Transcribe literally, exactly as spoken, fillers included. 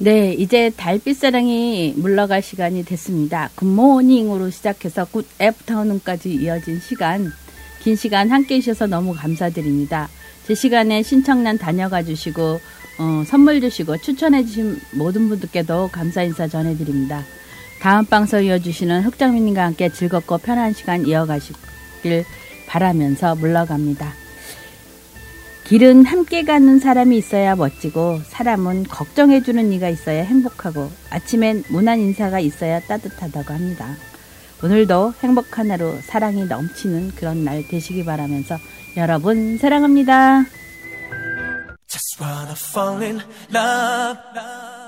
네, 이제 달빛사랑이 물러갈 시간이 됐습니다. 굿모닝으로 시작해서 굿 애프터눈까지 이어진 시간, 긴 시간 함께 해주셔서 너무 감사드립니다. 제 시간에 신청란 다녀가 주시고 어, 선물 주시고 추천해 주신 모든 분들께도 감사 인사 전해드립니다. 다음 방송 이어주시는 흑장민님과 함께 즐겁고 편한 시간 이어가시길 바라면서 물러갑니다. 길은 함께 가는 사람이 있어야 멋지고 사람은 걱정해주는 이가 있어야 행복하고 아침엔 무난 인사가 있어야 따뜻하다고 합니다. 오늘도 행복한 하루 사랑이 넘치는 그런 날 되시기 바라면서 여러분 사랑합니다. Just wanna fall in love.